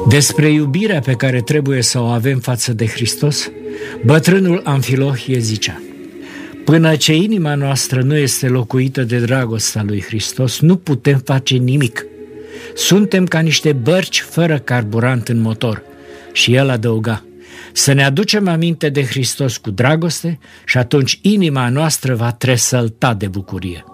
Despre iubirea pe care trebuie să o avem față de Hristos, bătrânul Amfilohie zicea: până ce inima noastră nu este locuită de dragostea lui Hristos, nu putem face nimic. Suntem ca niște bărci fără carburant în motor. Și el adăuga: să ne aducem aminte de Hristos cu dragoste și atunci inima noastră va tresălta de bucurie.